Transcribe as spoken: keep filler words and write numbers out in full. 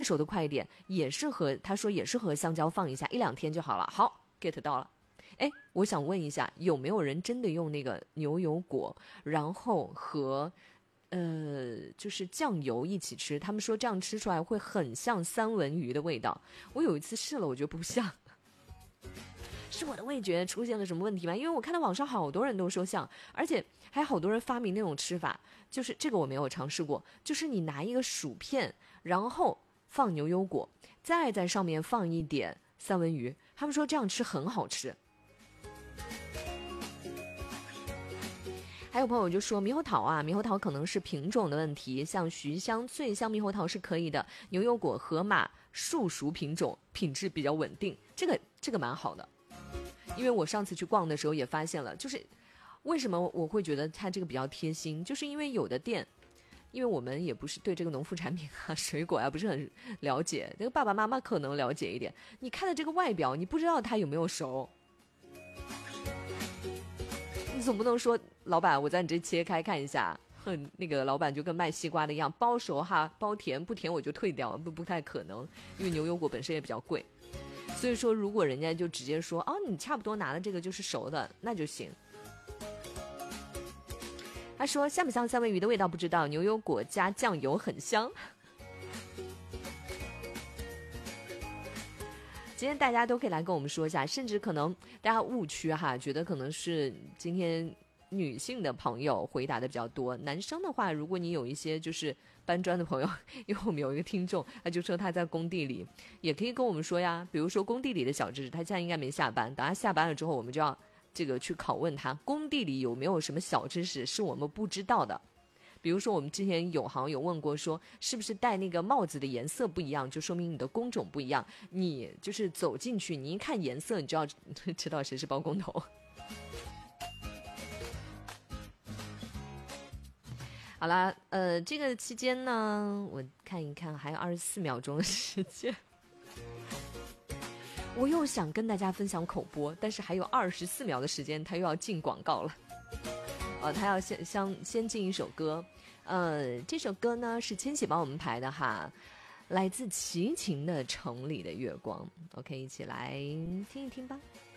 熟的快一点，也是和他说也是和香蕉放一下，一两天就好了。好 get 到了。哎，我想问一下，有没有人真的用那个牛油果，然后和呃就是酱油一起吃？他们说这样吃出来会很像三文鱼的味道。我有一次试了，我觉得不像。是我的味觉出现了什么问题吗？因为我看到网上好多人都说像，而且还有好多人发明那种吃法，就是这个我没有尝试过，就是你拿一个薯片，然后放牛油果，再在上面放一点三文鱼，他们说这样吃很好吃。还有朋友就说猕猴桃啊，猕猴桃可能是品种的问题，像徐香、醉香猕猴桃是可以的，牛油果、河马、树熟品种品质比较稳定，这个这个蛮好的。因为我上次去逛的时候也发现了，就是为什么我会觉得它这个比较贴心，就是因为有的店，因为我们也不是对这个农副产品啊、水果啊不是很了解，那个爸爸妈妈可能了解一点，你看的这个外表，你不知道它有没有熟。你总不能说老板我在你这切开看一下，哼，那个老板就跟卖西瓜的一样，包熟哈，包甜不甜我就退掉，不不太可能，因为牛油果本身也比较贵。所以说如果人家就直接说哦你差不多拿的这个就是熟的那就行。他说像不像三文鱼的味道不知道，牛油果加酱油很香。今天大家都可以来跟我们说一下，甚至可能大家误区哈，觉得可能是今天女性的朋友回答的比较多，男生的话如果你有一些就是搬砖的朋友，因为我们有一个听众他就说他在工地里，也可以跟我们说呀，比如说工地里的小知识，他现在应该没下班，等他下班了之后我们就要这个去拷问他工地里有没有什么小知识是我们不知道的。比如说我们之前有好像有问过说是不是戴那个帽子的颜色不一样就说明你的工种不一样，你就是走进去你一看颜色你就要知道谁是包工头。好啦，呃，这个期间呢，我看一看，还有二十四秒钟的时间，我又想跟大家分享口播，但是还有二十四秒的时间，他又要进广告了。呃，他要先先先进一首歌，呃，这首歌呢是千玺帮我们排的哈，来自齐秦的《城里的月光》。OK， 一起来听一听吧。